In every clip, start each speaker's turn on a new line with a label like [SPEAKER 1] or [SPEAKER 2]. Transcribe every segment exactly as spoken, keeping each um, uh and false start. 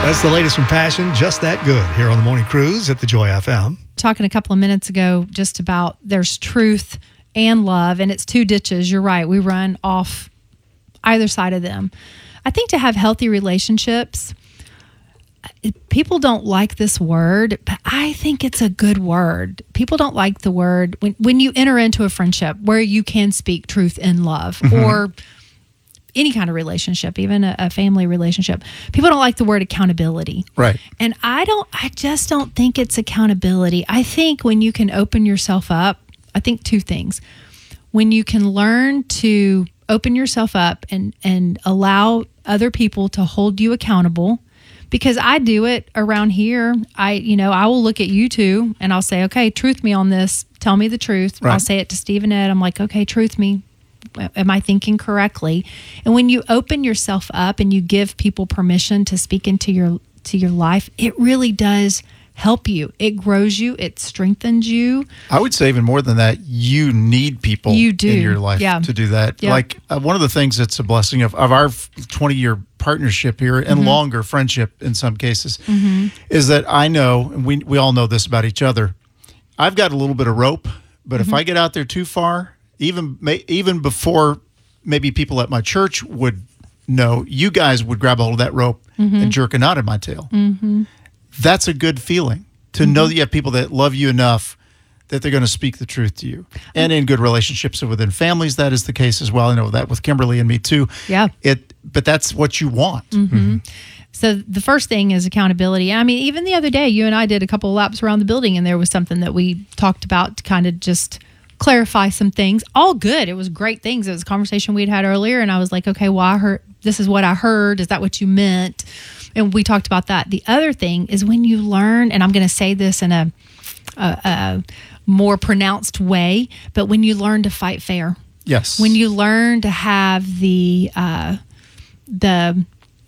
[SPEAKER 1] That's the latest from Passion, Just That Good, here on the Morning Cruise at the Joy F M.
[SPEAKER 2] Talking a couple of minutes ago just about there's truth and love, and it's two ditches. You're right. We run off either side of them. I think to have healthy relationships, people don't like this word, but I think it's a good word. People don't like the word when, when you enter into a friendship where you can speak truth in love, mm-hmm. or any kind of relationship, even a, a family relationship. People don't like the word accountability.
[SPEAKER 1] Right.
[SPEAKER 2] And I don't, I just don't think it's accountability. I think when you can open yourself up, I think two things. When you can learn to open yourself up and, and allow other people to hold you accountable, because I do it around here. I, you know, I will look at you two and I'll say, okay, truth me on this. Tell me the truth.
[SPEAKER 1] Right.
[SPEAKER 2] I'll say it to Steve and Ed. I'm like, okay, truth me. Am I thinking correctly? And when you open yourself up and you give people permission to speak into your to your life, it really does help you. It grows you. It strengthens you.
[SPEAKER 3] I would say even more than that, you need people
[SPEAKER 2] you do.
[SPEAKER 3] in your life
[SPEAKER 2] yeah.
[SPEAKER 3] to do that.
[SPEAKER 2] Yeah.
[SPEAKER 3] Like uh, one of the things that's a blessing of, of our twenty-year partnership here, and mm-hmm. longer friendship in some cases, mm-hmm. is that I know, and we, we all know this about each other, I've got a little bit of rope, but mm-hmm. if I get out there too far, even even before maybe people at my church would know, you guys would grab a hold of that rope mm-hmm. and jerk a knot in my tail.
[SPEAKER 2] Mm-hmm.
[SPEAKER 3] That's a good feeling, to mm-hmm. know that you have people that love you enough that they're going to speak the truth to you. And in good relationships within families, that is the case as well. I know that with Kimberly and me too.
[SPEAKER 2] Yeah.
[SPEAKER 3] It, but that's what you want.
[SPEAKER 2] Mm-hmm.
[SPEAKER 3] Mm-hmm.
[SPEAKER 2] So the first thing is accountability. I mean, even the other day, you and I did a couple of laps around the building, and there was something that we talked about to kind of just clarify some things. All good. It was great things. It was a conversation we'd had earlier, and I was like, okay, well, I heard, this is what I heard. Is that what you meant? And we talked about that. The other thing is when you learn, and I'm going to say this in a, a, a more pronounced way, but when you learn to fight fair.
[SPEAKER 3] Yes.
[SPEAKER 2] When you learn to have the uh, the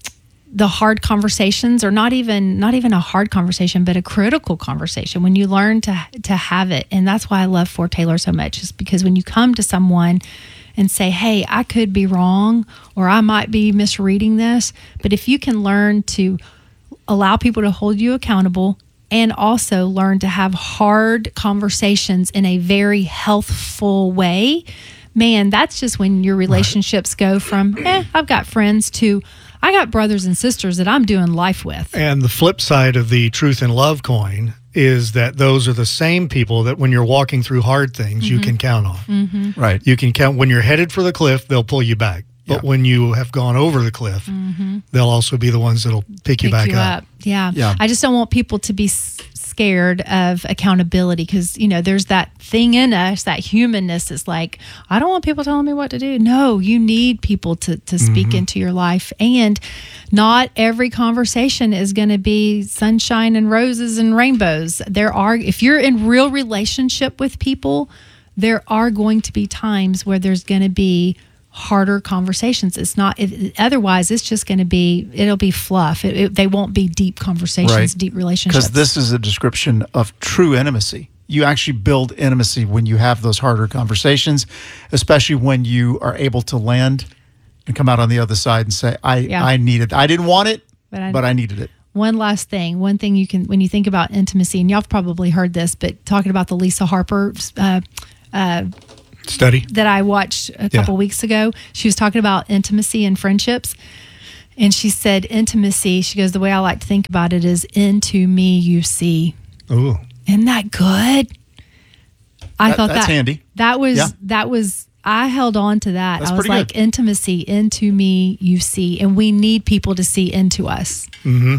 [SPEAKER 2] the hard conversations, or not even not even a hard conversation, but a critical conversation. When you learn to to have it, and that's why I love Fort Taylor so much, is because when you come to someone and say, hey, I could be wrong, or I might be misreading this, but if you can learn to allow people to hold you accountable, and also learn to have hard conversations in a very healthful way, man, that's just when your relationships go from, eh, I've got friends, to I got brothers and sisters that I'm doing life with.
[SPEAKER 1] And the flip side of the truth and love coin is that those are the same people that when you're walking through hard things, mm-hmm. you can count on.
[SPEAKER 2] Mm-hmm.
[SPEAKER 3] Right.
[SPEAKER 1] You can count when you're headed for the cliff, they'll pull you back. But
[SPEAKER 3] yeah.
[SPEAKER 1] when you have gone over the cliff,
[SPEAKER 2] mm-hmm.
[SPEAKER 1] they'll also be the ones that'll pick you
[SPEAKER 2] Pick
[SPEAKER 1] back
[SPEAKER 2] you
[SPEAKER 1] up.
[SPEAKER 2] up. Yeah.
[SPEAKER 3] Yeah.
[SPEAKER 2] I just don't want people to be s- scared of accountability, because, you know, there's that thing in us, that humanness that's like, I don't want people telling me what to do. No, you need people to, to speak mm-hmm. into your life. And not every conversation is going to be sunshine and roses and rainbows. There are, if you're in real relationship with people, there are going to be times where there's going to be harder conversations. It's not, it, otherwise it's just going to be, it'll be fluff. It, it, they won't be deep conversations,
[SPEAKER 3] right.
[SPEAKER 2] deep relationships.
[SPEAKER 3] Because this is a description of true intimacy. You actually build intimacy when you have those harder conversations, especially when you are able to land and come out on the other side and say, I,
[SPEAKER 2] Yeah.
[SPEAKER 3] I needed, I didn't want it,
[SPEAKER 2] but I,
[SPEAKER 3] but I needed it.
[SPEAKER 2] One last thing, one thing you can, when you think about intimacy, and y'all have probably heard this, but talking about the Lisa Harper uh, uh,
[SPEAKER 1] study
[SPEAKER 2] that I watched a couple
[SPEAKER 1] Yeah.
[SPEAKER 2] weeks ago, she was talking about intimacy and friendships. And she said intimacy, she goes, the way I like to think about it is into me you see.
[SPEAKER 1] Ooh.
[SPEAKER 2] Isn't that good? I
[SPEAKER 3] That-
[SPEAKER 2] thought
[SPEAKER 3] that's
[SPEAKER 2] that
[SPEAKER 3] handy.
[SPEAKER 2] That was
[SPEAKER 3] Yeah.
[SPEAKER 2] that was I held on to that.
[SPEAKER 3] That's
[SPEAKER 2] I was
[SPEAKER 3] pretty
[SPEAKER 2] like,
[SPEAKER 3] good.
[SPEAKER 2] intimacy, into me you see. And we need people to see into us.
[SPEAKER 1] Mm-hmm.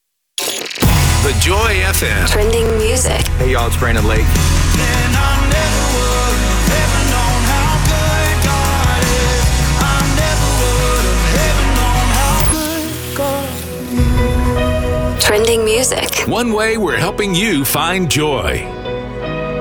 [SPEAKER 4] The Joy F M.
[SPEAKER 5] Trending music.
[SPEAKER 6] Hey y'all, it's Brandon Lake.
[SPEAKER 5] Trending music.
[SPEAKER 4] One way we're helping you find joy.